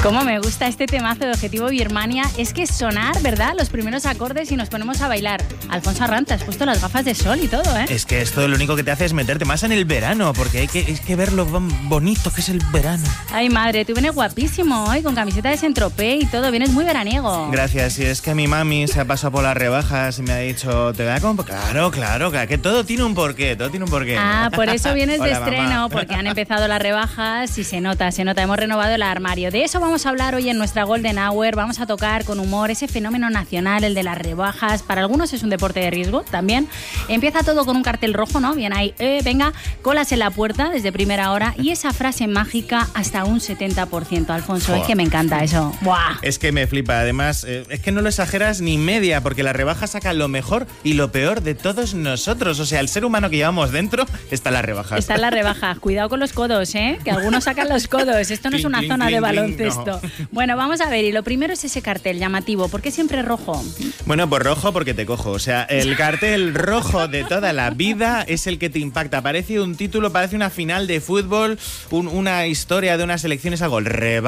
Cómo me gusta este temazo de Objetivo Birmania. Es que sonar, ¿verdad? Los primeros acordes y nos ponemos a bailar. Alfonso Arran, te has puesto las gafas de sol y todo, ¿eh? Es que esto lo único que te hace es meterte más en el verano, porque hay que ver lo bonito que es el verano. Ay, madre, tú vienes guapísimo hoy, con camiseta de Saint-Tropez y todo. Vienes muy veraniego. Gracias, y es que mi mami se ha pasado por las rebajas y me ha dicho, te voy a comprar. Claro, que todo tiene un porqué, Ah, por eso vienes de Hola, estreno, mamá. porque han empezado las rebajas y se nota. Hemos renovado el armario. De eso vamos a hablar hoy en nuestra Golden Hour. Vamos a tocar con humor ese fenómeno nacional, el de las rebajas. Para algunos es un deporte de riesgo también. Empieza todo con un cartel rojo, ¿no? Bien ahí, venga, colas en la puerta desde primera hora y esa frase mágica hasta un 70%. Alfonso, es que me encanta eso. ¡Buah! Es que me flipa. Además, es que no lo exageras ni media, porque la rebaja saca lo mejor y lo peor de todos nosotros. O sea, el ser humano que llevamos dentro está en las rebajas. Está en las rebajas. Cuidado con los codos, ¿eh? Que algunos sacan los codos. Esto no es una zona de baloncesto. No. Bueno, vamos a ver. Y lo primero es ese cartel llamativo. ¿Por qué siempre rojo? Bueno, pues rojo porque te cojo. O sea, el cartel rojo de toda la vida es el que te impacta. Parece un título, parece una final de fútbol, una historia de unas elecciones, algo.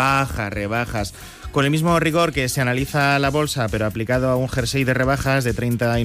Rebajas. Con el mismo rigor que se analiza la bolsa, pero aplicado a un jersey de rebajas de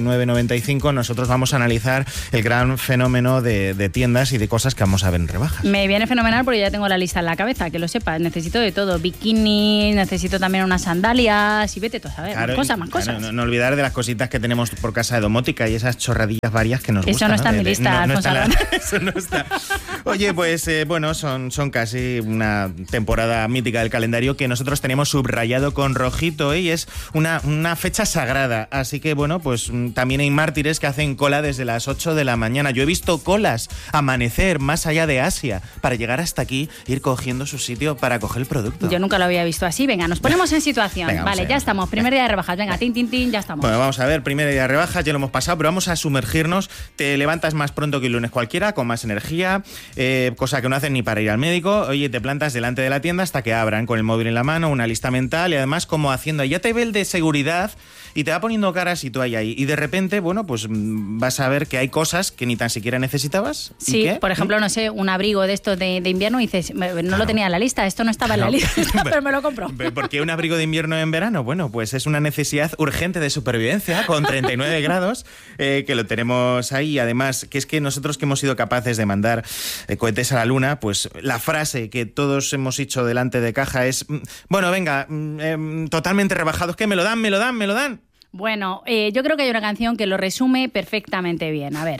39,95, nosotros vamos a analizar el gran fenómeno de tiendas y de cosas que vamos a ver en rebajas. Me viene fenomenal porque ya tengo la lista en la cabeza, que lo sepas. Necesito de todo. Bikini, necesito también unas sandalias y vete tú a saber. Claro, más cosas. No olvidar de las cositas que tenemos por casa de domótica y esas chorradillas varias que nos Eso gustan. No está en mi lista, Alfonso. Eso no está. Oye, pues bueno, son casi una temporada mítica del calendario que nosotros tenemos subrayado con rojito, y es una fecha sagrada. Así que bueno, pues también hay mártires que hacen cola desde las 8 de la mañana. Yo he visto colas amanecer más allá de Asia para llegar hasta aquí, ir cogiendo su sitio para coger el producto. Yo nunca lo había visto así. Venga, nos ponemos en situación. Venga, vale, ya estamos. Primer día de rebajas. Venga, tin, ya estamos. Bueno, vamos a ver, primer día de rebajas, ya lo hemos pasado, pero vamos a sumergirnos. Te levantas más pronto que un lunes cualquiera, con más energía, cosa que no hacen ni para ir al médico. Oye, te plantas delante de la tienda hasta que abran, con el móvil en la mano, una lista mental y además como haciendo, ya te ve el de seguridad y te va poniendo caras y tú ahí. Y de repente, bueno, pues vas a ver que hay cosas que ni tan siquiera necesitabas. Sí, ¿qué? por ejemplo, no sé, un abrigo de estos de invierno y dices, no lo tenía en la lista, esto no estaba en la lista, pero me lo compro. ¿Por qué un abrigo de invierno en verano? Bueno, pues es una necesidad urgente de supervivencia con 39 grados, que lo tenemos ahí. Además, que es que nosotros que hemos sido capaces de mandar cohetes a la luna, pues la frase que todos hemos dicho delante de caja es, bueno, venga, totalmente rebajados, que me lo dan. Bueno, yo creo que hay una canción que lo resume perfectamente bien. A ver,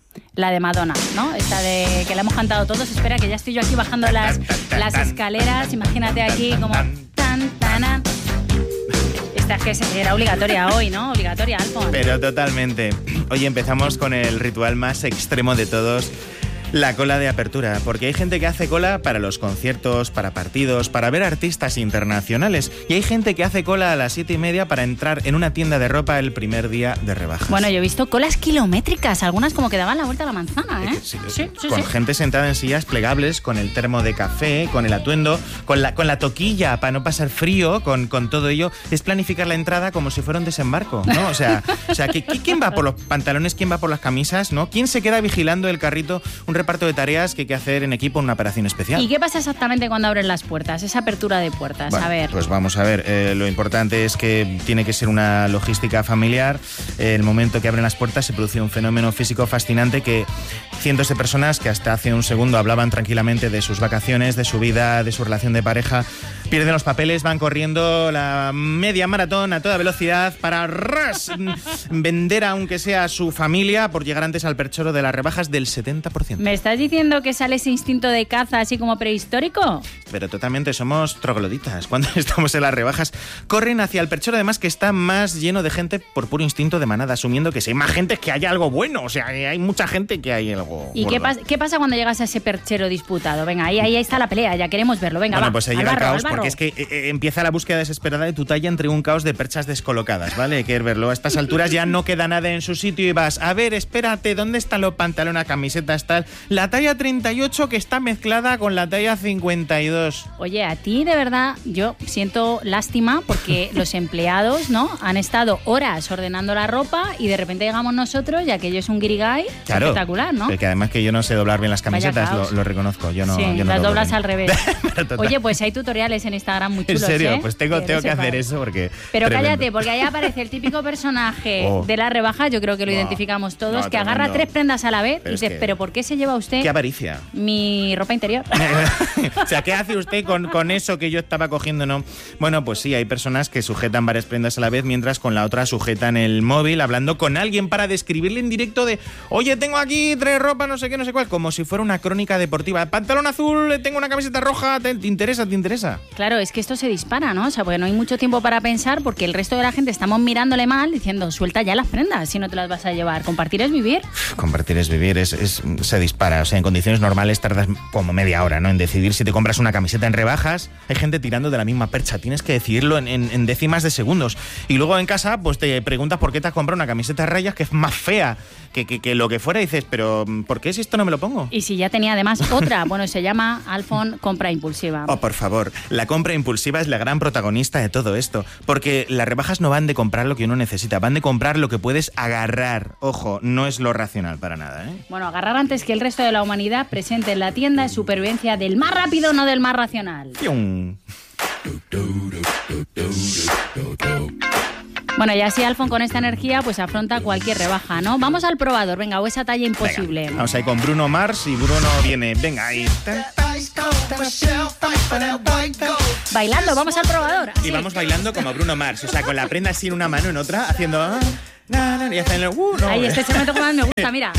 la de Madonna, ¿no? Esta de que la hemos cantado todos. Espera, que ya estoy yo aquí bajando las escaleras. Imagínate aquí como tan. Esta es que era obligatoria hoy, ¿no? Obligatoria, Alfonso. Pero totalmente. Hoy empezamos con el ritual más extremo de todos. La cola de apertura, porque hay gente que hace cola para los conciertos, para partidos, para ver artistas internacionales, y hay gente que hace cola a las 7:30 para entrar en una tienda de ropa el primer día de rebajas. Bueno, yo he visto colas kilométricas, algunas como que daban la vuelta a la manzana, ¿eh? Sí, con gente sentada en sillas plegables, con el termo de café, con el atuendo, con la toquilla para no pasar frío, con todo ello. Es planificar la entrada como si fuera un desembarco, ¿no? O sea, ¿quién va por los pantalones? ¿Quién va por las camisas? ¿No? ¿Quién se queda vigilando el carrito? Un reparto de tareas que hay que hacer en equipo en una operación especial. ¿Y qué pasa exactamente cuando abren las puertas? Esa apertura de puertas, bueno, a ver. Pues vamos a ver, lo importante es que tiene que ser una logística familiar. El momento que abren las puertas se produce un fenómeno físico fascinante que cientos de personas que hasta hace un segundo hablaban tranquilamente de sus vacaciones, de su vida, de su relación de pareja, pierden los papeles, van corriendo la media maratón a toda velocidad para vender aunque sea a su familia por llegar antes al perchero de las rebajas del 70%. ¿Me estás diciendo que sale ese instinto de caza así como prehistórico? Pero totalmente, somos trogloditas. Cuando estamos en las rebajas, corren hacia el perchero, además que está más lleno de gente por puro instinto de manada, asumiendo que si hay más gente es que haya algo bueno. O sea, hay mucha gente que hay algo. ¿Y qué pasa cuando llegas a ese perchero disputado? Venga, ahí está la pelea, ya queremos verlo. Venga, bueno, va, pues ahí llega el caos, porque es que empieza la búsqueda desesperada de tu talla entre un caos de perchas descolocadas, ¿vale? Hay que verlo. A estas alturas ya no queda nada en su sitio y vas, a ver, espérate, ¿dónde están los pantalones, camisetas, tal? La talla 38 que está mezclada con la talla 52. Oye, a ti de verdad yo siento lástima porque los empleados, ¿no? Han estado horas ordenando la ropa y de repente llegamos nosotros y aquello es un guirigay espectacular, ¿no? Que además que yo no sé doblar bien las camisetas, lo reconozco. Yo no las doblas al revés. Total. Oye, pues hay tutoriales en Instagram muy chulos. ¿En serio? ¿eh? Pues tengo que hacer eso porque... Pero tremendo. cállate, porque ahí aparece el típico personaje de las rebajas, yo creo que lo identificamos todos, que tremendo. agarra 3 prendas a la vez y dices, ¿pero por qué se lleva usted ¡Qué avaricia! mi ropa interior? O sea, ¿qué hace usted con eso que yo estaba cogiendo? No. Bueno, pues sí, hay personas que sujetan varias prendas a la vez mientras con la otra sujetan el móvil hablando con alguien para describirle en directo de oye, tengo aquí 3 ropas, no sé qué, no sé cuál, como si fuera una crónica deportiva. Pantalón azul, tengo una camiseta roja, ¿te interesa? ¿Te interesa? Claro, es que esto se dispara, ¿no? O sea, porque no hay mucho tiempo para pensar porque el resto de la gente estamos mirándole mal diciendo suelta ya las prendas si no te las vas a llevar. Compartir es vivir. Compartir es vivir, se dispara. O sea, en condiciones normales tardas como media hora, ¿no? En decidir si te compras una camiseta en rebajas. Hay gente tirando de la misma percha. Tienes que decidirlo en décimas de segundos. Y luego en casa, pues te preguntas por qué te has comprado una camiseta de rayas que es más fea que lo que fuera. Y dices, pero ¿por qué si esto no me lo pongo? Y si ya tenía además otra. Bueno, se llama, Alfon, compra impulsiva. Oh, por favor. La compra impulsiva es la gran protagonista de todo esto. Porque las rebajas no van de comprar lo que uno necesita. Van de comprar lo que puedes agarrar. Ojo, no es lo racional para nada, ¿eh? Bueno, agarrar antes que el resto de la humanidad presente en la tienda es supervivencia del más rápido, no del más racional. ¡Pium! Bueno, y así Alfon con esta energía pues afronta cualquier rebaja, ¿no? Vamos al probador, venga, o esa talla imposible. Venga, vamos ahí con Bruno Mars y Bruno viene, venga ahí. Bailando, vamos al probador. Y vamos bailando como Bruno Mars, o sea, con la prenda así en una mano, en otra, haciendo... y hacen el... no. Ahí, este segmento que más me gusta, mira.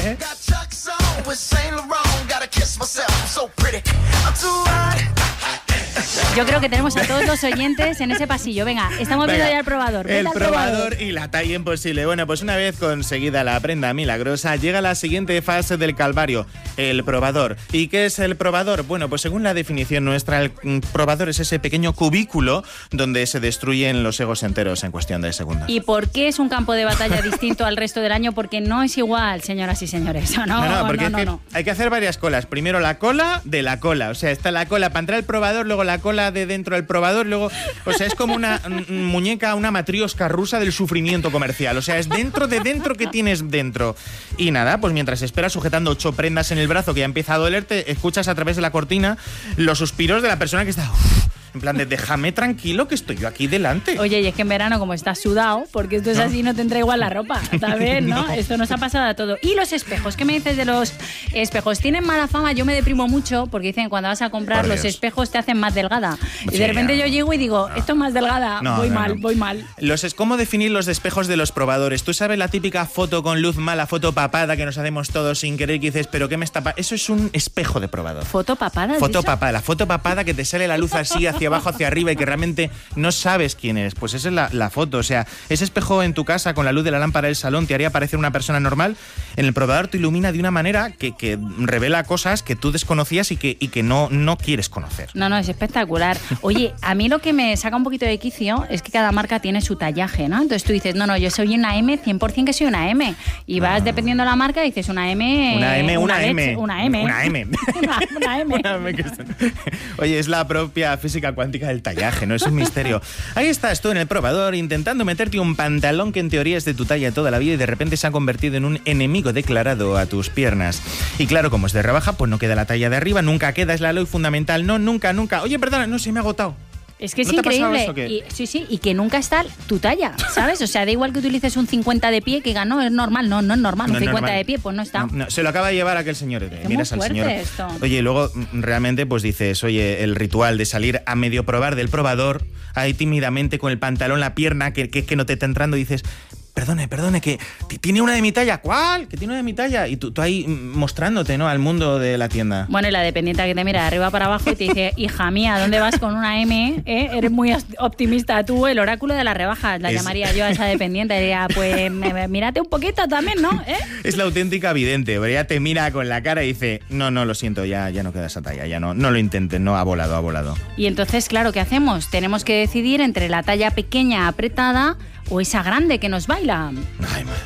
Yo creo que tenemos a todos los oyentes en ese pasillo. Venga, estamos viendo ya el probador. El probador y la talla imposible. Bueno, pues una vez conseguida la prenda milagrosa, llega la siguiente fase del calvario, el probador. ¿Y qué es el probador? Bueno, pues según la definición nuestra, el probador es ese pequeño cubículo donde se destruyen los egos enteros en cuestión de segundos. ¿Y por qué es un campo de batalla distinto al resto del año? Porque no es igual, señoras y señores. No, porque hay que hacer varias colas. Primero la cola de la cola. O sea, está la cola para entrar al probador, luego la cola de dentro del probador, luego... O sea, es como una muñeca, una matriosca rusa del sufrimiento comercial. O sea, es dentro de dentro que tienes dentro. Y nada, pues mientras esperas sujetando 8 prendas en el brazo que ya empieza a dolerte, escuchas a través de la cortina los suspiros de la persona que está... En plan de déjame tranquilo que estoy yo aquí delante. Oye, y es que en verano como estás sudado, porque esto es así, no te entra igual la ropa, ¿sabes? ¿No? Esto nos ha pasado a todo. Y los espejos, ¿qué me dices de los espejos? Tienen mala fama, yo me deprimo mucho porque dicen que cuando vas a comprar los espejos te hacen más delgada. Y de repente yo llego y digo, esto es más delgada, voy mal. ¿Cómo definir los espejos de los probadores? Tú sabes la típica foto con luz mala, foto papada que nos hacemos todos sin querer, que dices, pero ¿qué me está pasando? Eso es un espejo de probador. ¿Foto papada? Foto papada, la foto papada que te sale la luz así hacia abajo, hacia arriba y que realmente no sabes quién eres. Pues esa es la foto. O sea, ese espejo en tu casa con la luz de la lámpara del salón te haría parecer una persona normal. En el probador te ilumina de una manera que revela cosas que tú desconocías y que no quieres conocer. No, es espectacular. Oye, a mí lo que me saca un poquito de quicio es que cada marca tiene su tallaje, ¿no? Entonces tú dices, no, yo soy una M, 100% que soy una M. Y vas dependiendo de la marca y dices una M... Una M. Oye, es la propia física cuántica del tallaje, no es un misterio. Ahí estás tú en el probador intentando meterte un pantalón que en teoría es de tu talla toda la vida y de repente se ha convertido en un enemigo declarado a tus piernas. Y claro, como es de rebaja, pues no queda la talla de arriba, nunca queda, es la ley fundamental. No, nunca. Oye, perdona, no, se me ha agotado. Es que es increíble. Y que nunca está tu talla, ¿sabes? O sea, da igual que utilices un 50 de pie que diga, no, es normal, no es normal. Un 50 de pie, pues no está. No, se lo acaba de llevar aquel señor. Miras al señor. Esto. Oye, y luego realmente pues dices, oye, el ritual de salir a medio probar del probador, ahí tímidamente con el pantalón, la pierna, que no te está entrando, y dices... Perdone, que tiene una de mi talla. ¿Cuál? Que tiene una de mi talla. Y tú ahí mostrándote, ¿no? Al mundo de la tienda. Bueno, y la dependiente que te mira de arriba para abajo y te dice, hija mía, ¿dónde vas con una M? Eres muy optimista. Tú, el oráculo de las rebajas, la llamaría yo a esa dependiente. Diría, pues mírate un poquito también, ¿no? Es la auténtica vidente. Ella te mira con la cara y dice, no, lo siento, ya no queda esa talla. Ya no lo intentes, no, ha volado. Y entonces, claro, ¿qué hacemos? Tenemos que decidir entre la talla pequeña apretada o esa grande que nos baila. Ay, madre.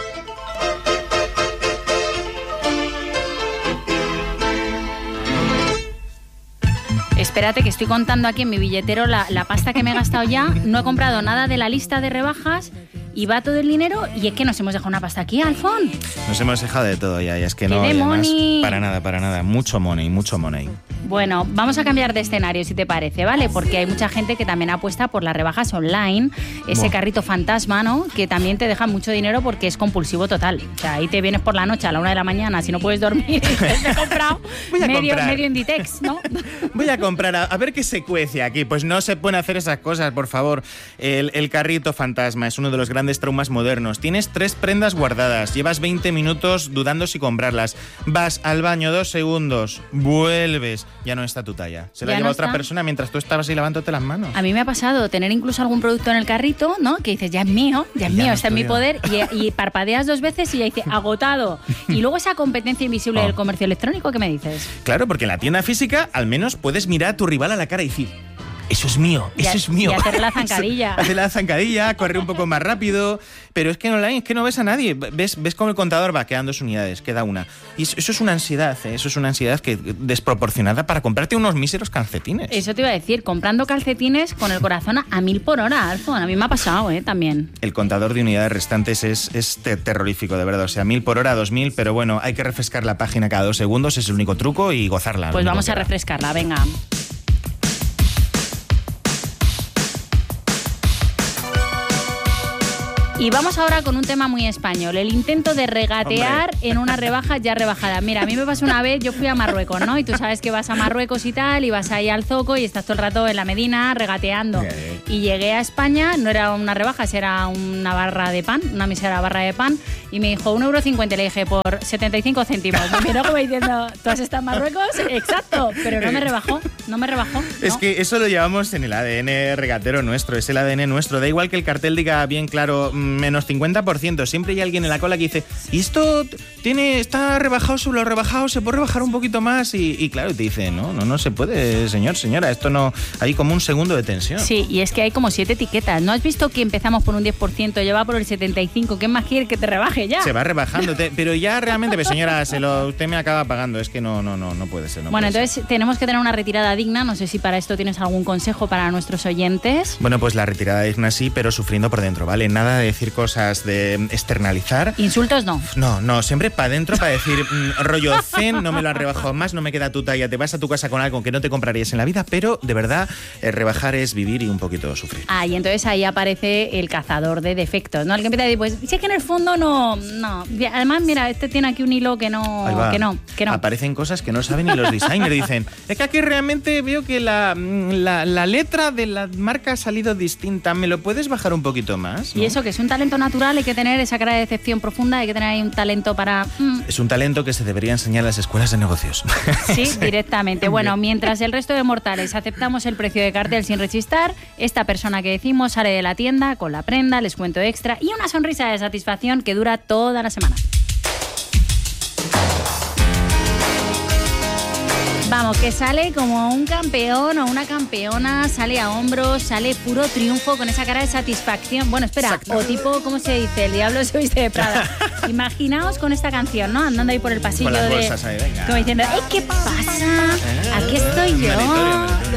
Espérate que estoy contando aquí en mi billetero la pasta que me he gastado ya. No he comprado nada de la lista de rebajas y va todo el dinero. Y es que nos hemos dejado una pasta aquí, Alfon. Nos hemos dejado de todo ya. Y es que no, además, para nada. Mucho money. Bueno, vamos a cambiar de escenario, si te parece, ¿vale? Porque hay mucha gente que también apuesta por las rebajas online, ese carrito fantasma, ¿no? Que también te deja mucho dinero porque es compulsivo total. O sea, ahí te vienes por la noche a la 1 de la mañana, si no puedes dormir, y te he comprado medio Inditex, ¿no? Voy a comprar, a ver qué se cuece aquí. Pues no se pueden hacer esas cosas, por favor. El carrito fantasma es uno de los grandes traumas modernos. Tienes 3 prendas guardadas, llevas 20 minutos dudando si comprarlas. Vas al baño 2 segundos, vuelves, ya no está tu talla. Se la lleva otra persona mientras tú estabas ahí lavándote las manos. A mí me ha pasado tener incluso algún producto en el carrito, ¿no? Que dices, ya es mío, está en mi poder, y parpadeas 2 veces y ya dice, agotado. Y luego esa competencia invisible del comercio electrónico, ¿qué me dices? Claro, porque en la tienda física al menos puedes mirar a tu rival a la cara y decir, eso es mío, eso es mío. Y hacer la zancadilla. Hacer la zancadilla, correr un poco más rápido. Pero es que en online es que no ves a nadie. Ves cómo el contador va quedando 2 unidades, queda una. Y eso es una ansiedad, ¿eh? Eso es una ansiedad que desproporcionada para comprarte unos míseros calcetines. Eso te iba a decir, comprando calcetines con el corazón a 1000 por hora, Alfon. A mí me ha pasado, también. El contador de unidades restantes es terrorífico, de verdad. O sea, 1000 por hora, 2000, pero bueno, hay que refrescar la página cada 2 segundos, es el único truco, y gozarla. Pues vamos a refrescarla, venga. Y vamos ahora con un tema muy español, el intento de regatear en una rebaja ya rebajada. Mira, a mí me pasó una vez, yo fui a Marruecos, ¿no? Y tú sabes que vas a Marruecos y tal, y vas ahí al zoco y estás todo el rato en la Medina regateando. Y llegué a España, no era una rebaja, era una barra de pan, una mísera barra de pan, y me dijo 1,50 €, le dije, por 75 céntimos. Me miró como diciendo, ¿tú has estado en Marruecos? Exacto, pero no me rebajó. ¿no? Es que eso lo llevamos en el ADN regatero nuestro, es el ADN nuestro. Da igual que el cartel diga bien claro, menos 50%, siempre hay alguien en la cola que dice, ¿y esto está rebajado sobre lo rebajado? ¿Se puede rebajar un poquito más? Y claro, te dice, no se puede, señora, esto no, hay como un segundo de tensión. Sí, y es que hay como 7 etiquetas. ¿No has visto que empezamos por un 10%, ya va por el 75%? ¿Qué más quiere que te rebaje ya? Se va rebajando, pero ya realmente, pues, señora, usted me acaba pagando, es que no puede ser. Bueno, entonces tenemos que tener una retirada digna, no sé si para esto tienes algún consejo para nuestros oyentes. Bueno, pues la retirada digna sí, pero sufriendo por dentro, ¿vale? Nada de decir cosas, de externalizar. ¿Insultos no? No, siempre para adentro, para decir, rollo zen, no me lo han rebajado más, no me queda tu talla, te vas a tu casa con algo que no te comprarías en la vida, pero de verdad, rebajar es vivir y un poquito sufrir. Y entonces ahí aparece el cazador de defectos, ¿no? El que empieza a decir, pues, si es que en el fondo no. Además, mira, este tiene aquí un hilo que no. Aparecen cosas que no saben ni los designers, dicen, es que aquí realmente veo que la letra de la marca ha salido distinta, ¿me lo puedes bajar un poquito más? ¿No? Y eso, que es un talento natural, hay que tener esa cara de decepción profunda, hay que tener ahí un talento para... Es un talento que se debería enseñar en las escuelas de negocios. Sí, directamente. Bueno, mientras el resto de mortales aceptamos el precio de cartel sin rechistar, esta persona que decimos sale de la tienda con la prenda, les cuento extra y una sonrisa de satisfacción que dura toda la semana. Vamos, que sale como un campeón o una campeona, sale a hombros, sale puro triunfo con esa cara de satisfacción. Bueno, espera, exacto. O tipo, ¿cómo se dice? El diablo se viste de Prada. Imaginaos con esta canción, ¿no? Andando ahí por el pasillo con las bolsas ahí, venga. Como diciendo, ¿qué pasa? Aquí estoy yo.